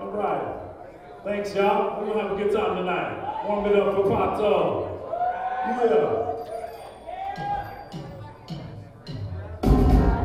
All right. Thanks, y'all. We're gonna have a good time tonight. Warm it up for Pato. Yeah.